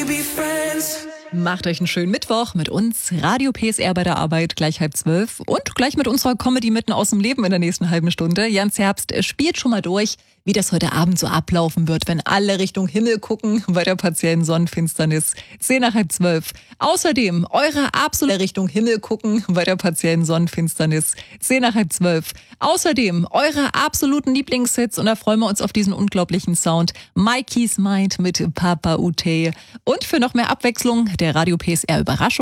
Macht euch einen schönen Mittwoch mit uns, Radio PSR bei der Arbeit, gleich 11:30 und gleich mit unserer Comedy mitten aus dem Leben in der nächsten halben Stunde. Jans Herbst spielt schon mal durch, wie das heute Abend so ablaufen wird, wenn alle Richtung Himmel gucken bei der partiellen Sonnenfinsternis. 11:10. Außerdem eure absolute Richtung Himmel gucken bei der partiellen Sonnenfinsternis. 11:10. Außerdem eure absoluten Lieblingshits und da freuen wir uns auf diesen unglaublichen Sound. Mikey's Mind mit Papa Ute. Und für noch mehr Abwechslung der Radio PSR Überraschung.